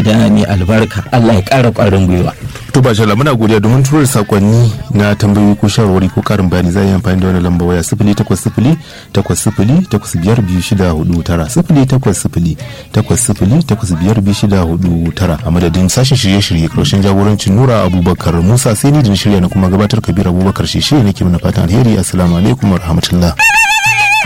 gida mai albarka. Allah ya ƙara ƙwarin gwiwa. To ba shala muna godiya domin turo da sakonni na tambayoyi ko shawarwari ko karin bayani za a yi amfani da wani lamba waya 0800-80-805-2649 0800-80-805-2649 a madadin sashen shirye-shirye karshen jagorancin Nura Abubakar Musa sai ni da shirya na kuma gabatar Kabir Abubakar Shishe nake mana fatan alheri. Assalamu alaikum wa rahmatullah.